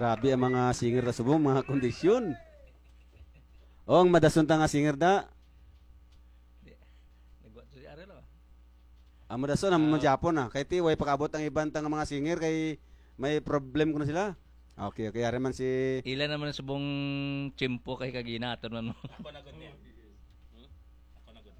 Grabe ang mga singer na subong, mga kondisyon. O, ang madason ta nga singer da. Nagwa to si Ariel oh. Ang madason, ang mga Japon Kay ti, way pakabot ang ibang tang mga singer kay may problem ko na sila. Okay, okay. Ari man si... Ilan naman sa subong chimpo kay kaginaton man mo. Ako na good niya.